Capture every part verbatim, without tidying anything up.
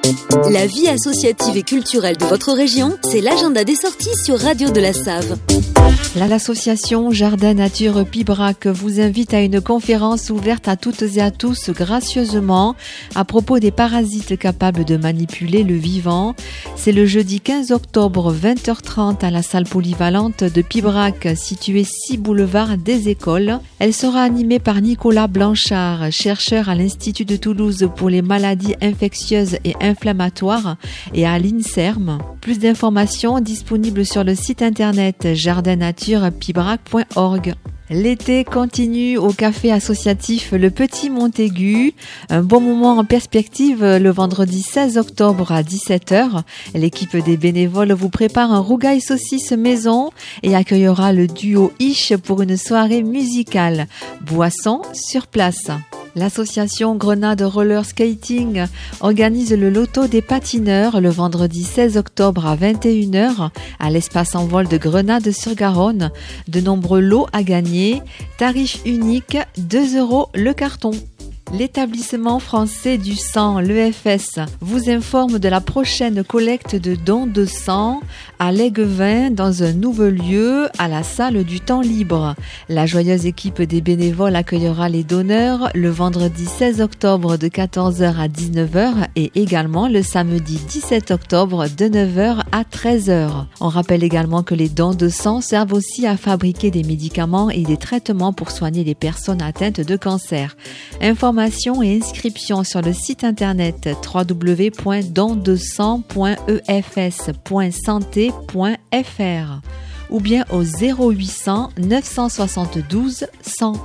La vie associative et culturelle de votre région, c'est l'agenda des sorties sur Radio de la Save. L'association Jardin Nature Pibrac vous invite à une conférence ouverte à toutes et à tous gracieusement à propos des parasites capables de manipuler le vivant. C'est le jeudi quinze octobre, vingt heures trente à la salle polyvalente de Pibrac, située six boulevard des Écoles. Elle sera animée par Nicolas Blanchard, chercheur à l'Institut de Toulouse pour les maladies infectieuses et inflammatoires et à l'INSERM. Plus d'informations disponibles sur le site internet jardin nature pibrac point org. L'été continue au café associatif Le Petit Montaigu. Un bon moment en perspective le vendredi seize octobre à dix-sept heures. L'équipe des bénévoles vous prépare un rougail saucisse maison et accueillera le duo Ish pour une soirée musicale. Boisson sur place. L'association Grenade Roller Skating organise le loto des patineurs le vendredi seize octobre à vingt et une heures à l'espace en vol de Grenade-sur-Garonne. De nombreux lots à gagner. Tarif unique, deux euros le carton. L'établissement français du sang, l'E F S, vous informe de la prochaine collecte de dons de sang à l'Aiguevin dans un nouveau lieu à la salle du temps libre. La joyeuse équipe des bénévoles accueillera les donneurs le vendredi seize octobre de quatorze heures à dix-neuf heures et également le samedi dix-sept octobre de neuf heures à treize heures. On rappelle également que les dons de sang servent aussi à fabriquer des médicaments et des traitements pour soigner les personnes atteintes de cancer. Information et inscription sur le site internet w w w point don de sang point e f s point santé point f r ou bien au zéro huit cents neuf cent soixante-douze cent.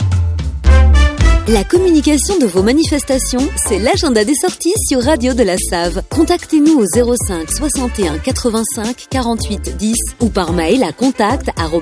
La communication de vos manifestations, c'est l'agenda des sorties sur Radio de la Save. Contactez-nous au zéro cinq soixante et un quatre-vingt-cinq quarante-huit dix ou par mail à contact arobase